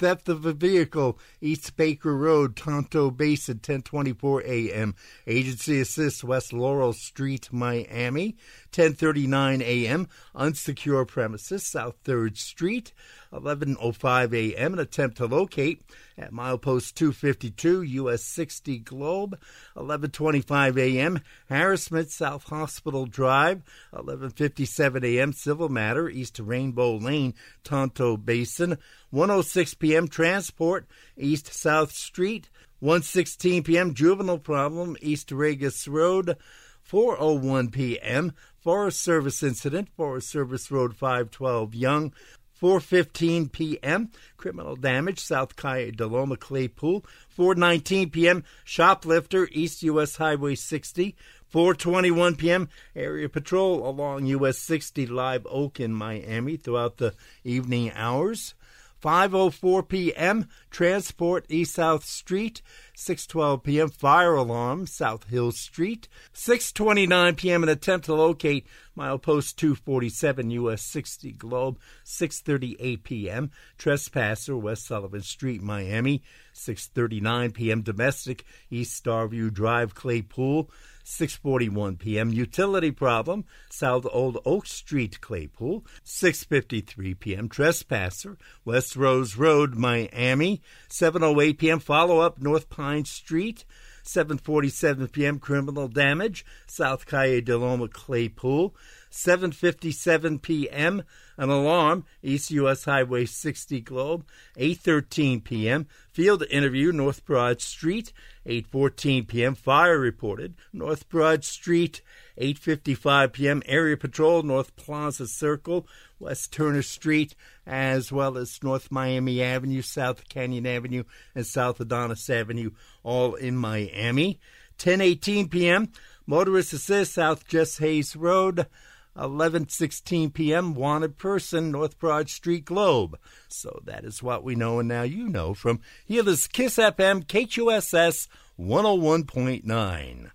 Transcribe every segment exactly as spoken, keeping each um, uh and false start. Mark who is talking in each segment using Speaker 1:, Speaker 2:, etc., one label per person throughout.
Speaker 1: theft of a vehicle, East Baker Road, Tonto Basin, ten twenty-four a.m. Agency assist, West Laurel Street, Miami, ten thirty-nine a.m. Unsecure premises, South third Street, eleven oh five a.m. An attempt to locate at milepost two fifty-two, U S sixty Globe, eleven twenty-five a.m. Harassment, South Hospital Drive, eleven fifty-seven a.m. Civil matter, East Rainbow Lane, Tonto Basin, one oh six p.m. Transport, East South Street, one sixteen p.m. Juvenile problem, East Regis Road, four oh one p.m. Forest Service incident, Forest Service Road five twelve Young, four fifteen p.m. Criminal damage, South Calle de Loma Claypool, four nineteen p.m. Shoplifter, East U S Highway sixty, four twenty-one p.m. Area patrol along U S sixty Live Oak in Miami throughout the evening hours. five oh four p.m. Transport, East South Street, six twelve p.m. Fire alarm, South Hill Street, six twenty-nine p.m. An attempt to locate milepost two forty-seven, U S sixty Globe, six thirty-eight p.m. Trespasser, West Sullivan Street, Miami, six thirty-nine p.m. Domestic, East Starview Drive, Claypool, six forty-one p.m. Utility problem, South Old Oak Street, Claypool, six fifty-three p.m. Trespasser, West Rose Road, Miami, seven oh eight p.m. Follow-up, North Pine Street, seven forty-seven p.m. Criminal damage, South Calle de Loma, Claypool, seven fifty-seven p.m. An alarm, East U S Highway sixty Globe, eight thirteen p.m. Field interview, North Broad Street, eight fourteen p.m. Fire reported, North Broad Street, eight fifty-five p.m. Area patrol, North Plaza Circle, West Turner Street, as well as North Miami Avenue, South Canyon Avenue, and South Adonis Avenue, all in Miami. ten eighteen p.m. Motorist assist, South Jess Hayes Road, eleven sixteen p.m. Wanted person, North Broad Street, Globe. So that is what we know, and now you know from here is Kiss F M, K Q S S one oh one point nine.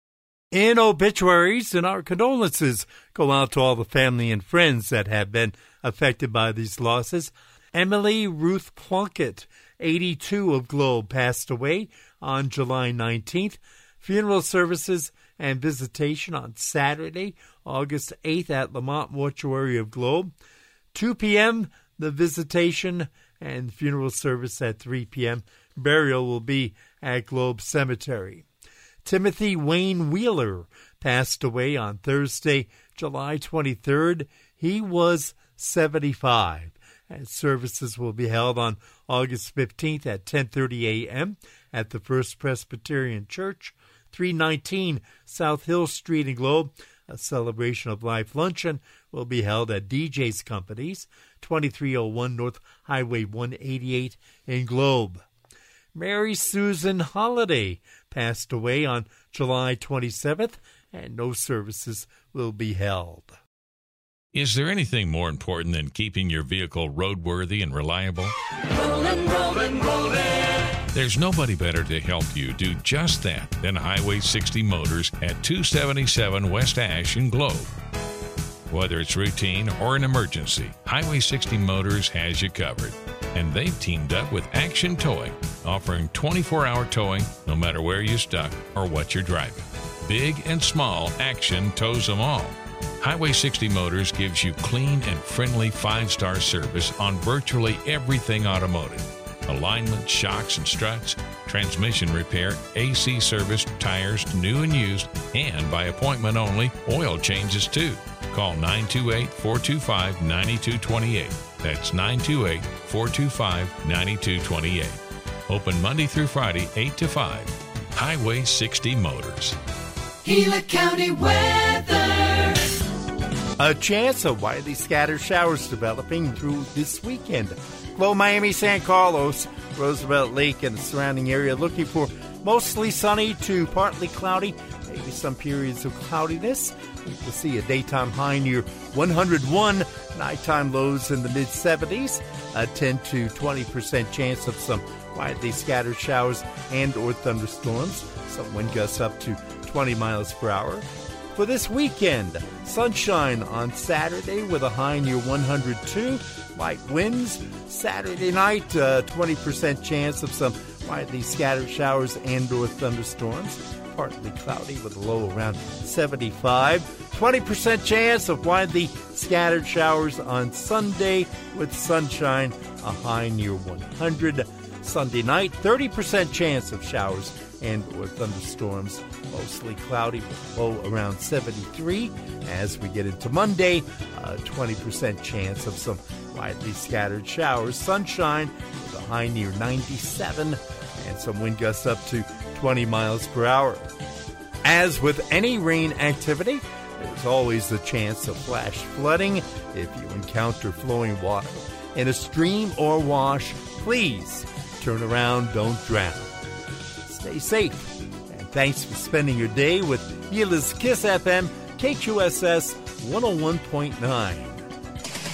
Speaker 1: In obituaries, and our condolences go out to all the family and friends that have been affected by these losses. Emily Ruth Plunkett, eighty-two, of Globe, passed away on July nineteenth. Funeral services and visitation on Saturday, August eighth at Lamont Mortuary of Globe. two p.m., the visitation and funeral service at three p.m. Burial will be at Globe Cemetery. Timothy Wayne Wheeler passed away on Thursday, July twenty-third. He was seventy-five. And services will be held on August fifteenth at ten thirty a.m. at the First Presbyterian Church, three nineteen South Hill Street in Globe. A celebration of life luncheon will be held at D J's Companies, twenty-three oh one North Highway one eighty-eight in Globe. Mary Susan Holliday passed away on July twenty-seventh, and no services will be held.
Speaker 2: Is there anything more important than keeping your vehicle roadworthy and reliable?
Speaker 3: Rollin', rollin', rollin'.
Speaker 2: There's nobody better to help you do just that than Highway sixty Motors at two seventy-seven West Ash in Globe. Whether it's routine or an emergency, Highway sixty Motors has you covered. And they've teamed up with Action Towing, offering twenty-four hour towing no matter where you're stuck or what you're driving. Big and small, Action tows them all. Highway sixty Motors gives you clean and friendly five-star service on virtually everything automotive. Alignment, shocks and struts, transmission repair, A C service, tires, new and used, and by appointment only, oil changes too. Call nine two eight, four two five, nine two two eight. That's nine two eight, four two five, nine two two eight. Open Monday through Friday, eight to five. Highway sixty Motors.
Speaker 3: Gila County weather.
Speaker 1: A chance of widely scattered showers developing through this weekend. Globe, Miami, San Carlos, Roosevelt Lake, and the surrounding area looking for mostly sunny to partly cloudy, maybe some periods of cloudiness. We will see a daytime high near one hundred one, nighttime lows in the mid seventies, a ten to twenty percent chance of some widely scattered showers and or thunderstorms, some wind gusts up to twenty miles per hour. For For this weekend, sunshine on Saturday with a high near one hundred two. Light winds. Saturday night, uh, twenty percent chance of some widely scattered showers and or thunderstorms. Partly cloudy with a low around seventy-five. twenty percent chance of widely scattered showers on Sunday with sunshine, a high near one hundred. Sunday night, thirty percent chance of showers and or thunderstorms. Mostly cloudy with a low around seventy-three. As we get into Monday, uh, twenty percent chance of some widely scattered showers. Sunshine with a high near ninety-seven and some wind gusts up to twenty miles per hour. As with any rain activity, there's always the chance of flash flooding. If you encounter flowing water in a stream or wash, please turn around, don't drown. Stay safe, and thanks for spending your day with Gila's Kiss F M, K Q S S one oh one point nine.